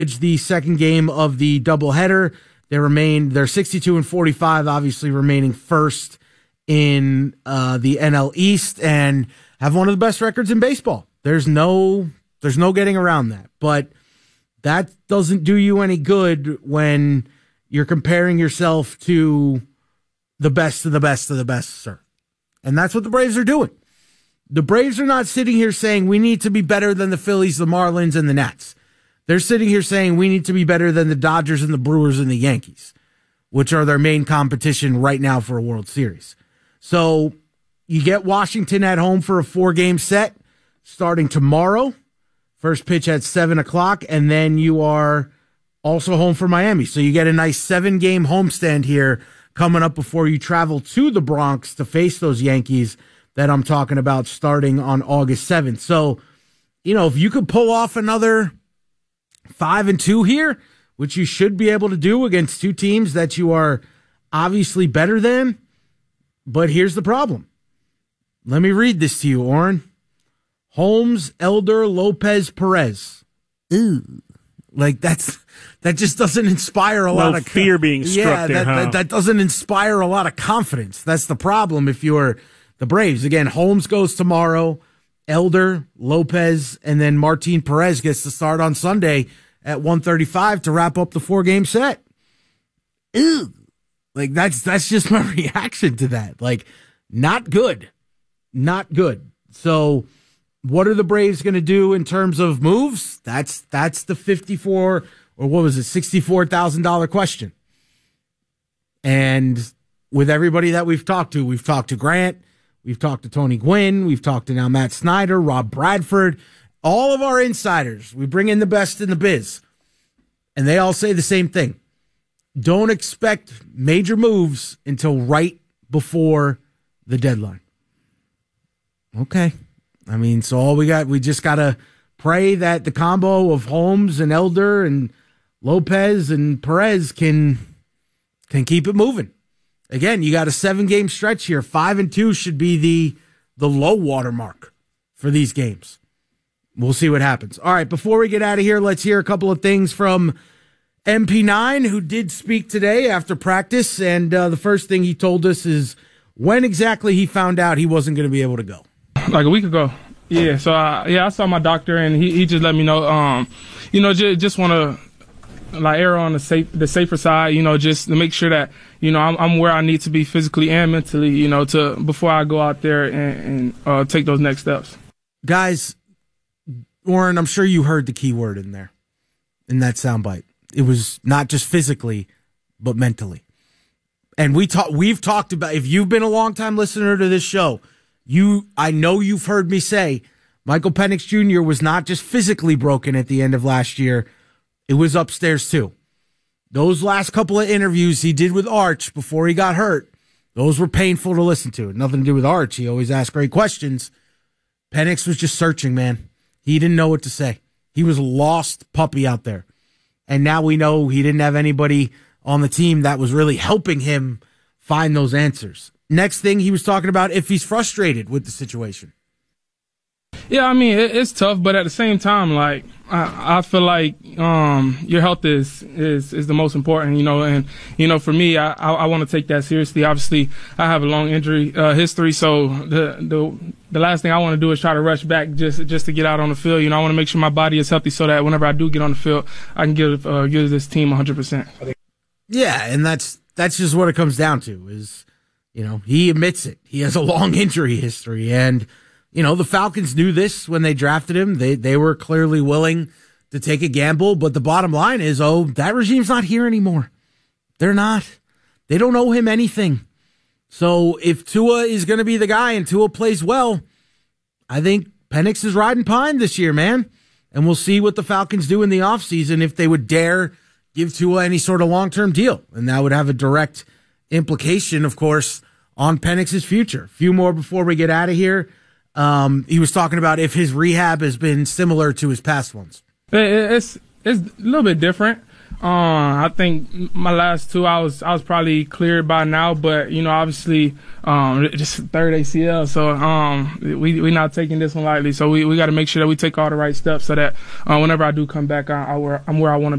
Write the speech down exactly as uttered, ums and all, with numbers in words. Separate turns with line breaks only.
the second game of the doubleheader. They remain, they're sixty-two and forty-five, obviously remaining first in uh, the N L East and have one of the best records in baseball. There's no, there's no getting around that. But that doesn't do you any good when you're comparing yourself to the best of the best of the best, sir. And that's what the Braves are doing. The Braves are not sitting here saying we need to be better than the Phillies, the Marlins, and the Nats. They're sitting here saying we need to be better than the Dodgers and the Brewers and the Yankees, which are their main competition right now for a World Series. So you get Washington at home for a four-game set starting tomorrow. First pitch at seven o'clock, and then you are also home for Miami. So you get a nice seven-game homestand here coming up before you travel to the Bronx to face those Yankees that I'm talking about starting on August seventh. So, you know, if you could pull off another five and two here, which you should be able to do against two teams that you are obviously better than. But here's the problem. Let me read this to you, Oren. Holmes, Elder, Lopez, Perez. Ooh. Like, that's that just doesn't inspire a
no
lot of
fear being struck
yeah,
there.
That,
huh?
that, that doesn't inspire a lot of confidence. That's the problem if you're the Braves. Again, Holmes goes tomorrow, Elder, Lopez, and then Martin Perez gets to start on Sunday at one thirty-five to wrap up the four-game set. Ew. Like, that's that's just my reaction to that. Like, not good. Not good. So what are the Braves going to do in terms of moves? That's that's the fifty-four or what was it, sixty-four thousand dollars question. And with everybody that we've talked to, we've talked to Grant, we've talked to Tony Gwynn, we've talked to now Matt Snyder, Rob Bradford, all of our insiders. We bring in the best in the biz. And they all say the same thing. Don't expect major moves until right before the deadline. Okay. I mean, so all we got, we just got to pray that the combo of Holmes and Elder and Lopez and Perez can can keep it moving. Again, you got a seven-game stretch here. Five and two should be the the low water mark for these games. We'll see what happens. All right, before we get out of here, let's hear a couple of things from M P nine, who did speak today after practice. And uh, the first thing he told us is when exactly he found out he wasn't going to be able to go.
Like a week ago. Yeah, so I, yeah, I saw my doctor and he, he just let me know, um, you know, just, just want to like err on the safe, the safer side, you know, just to make sure that, you know, I'm, I'm where I need to be physically and mentally, you know, to before I go out there and, and uh, take those next steps.
Guys, Warren, I'm sure you heard the key word in there, in that soundbite. It was not just physically, but mentally. And we talk, we've talked about, if you've been a longtime listener to this show, You, I know you've heard me say Michael Penix Junior was not just physically broken at the end of last year. It was upstairs too. Those last couple of interviews he did with Arch before he got hurt, those were painful to listen to. Nothing to do with Arch. He always asked great questions. Penix was just searching, man. He didn't know what to say. He was a lost puppy out there. And now we know he didn't have anybody on the team that was really helping him find those answers. Next thing, he was talking about if he's frustrated with the situation.
Yeah, I mean, it, it's tough, but at the same time, like, I, I feel like um, your health is, is is the most important, you know, and, you know, for me, I, I, I want to take that seriously. Obviously, I have a long injury uh, history, so the, the the last thing I want to do is try to rush back just just to get out on the field. You know, I want to make sure my body is healthy so that whenever I do get on the field, I can give uh, give this team one hundred percent.
Yeah, and that's that's just what it comes down to is, you know, he admits it. He has a long injury history. And, you know, the Falcons knew this when they drafted him. They they were clearly willing to take a gamble. But the bottom line is, oh, that regime's not here anymore. They're not. They don't owe him anything. So if Tua is going to be the guy and Tua plays well, I think Penix is riding pine this year, man. And we'll see what the Falcons do in the offseason if they would dare give Tua any sort of long-term deal. And that would have a direct implication, of course, on Penix's future. A few more before we get out of here. Um, he was talking about if his rehab has been similar to his past ones.
It's it's a little bit different. Uh, I think my last two, I was I was probably cleared by now, but you know, obviously, um, just third A C L, so um, we we not taking this one lightly. So we, we got to make sure that we take all the right steps so that uh, whenever I do come back, I, I where, I'm where I want to be.